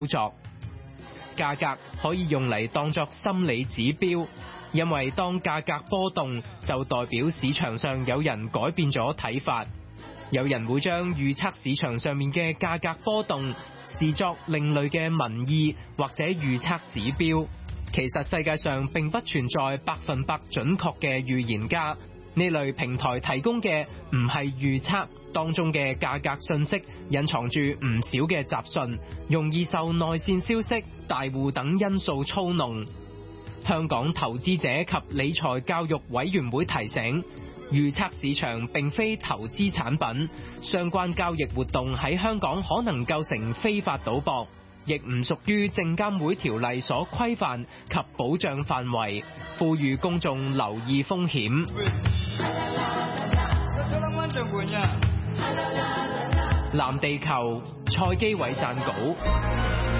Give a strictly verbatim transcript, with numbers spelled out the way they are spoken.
作。價格可以用嚟當作心理指標，因為當價格波動，就代表市場上有人改變咗睇法。有人會將預測市場上面嘅價格波動視作另類嘅民意或者預測指標。其實世界上並不存在百分百準確嘅預言家，呢類平台提供嘅唔係預測，當中嘅價格信息隱藏住唔少嘅雜訊，容易受內線消息、大戶等因素操弄。香港投資者及理財教育委員會提醒，預測市場並非投資產品，相關交易活動喺香港可能構成非法賭博，亦唔屬於證監會條例所規範及保障範圍，呼籲公眾留意風險。藍地球蔡基偉撰稿。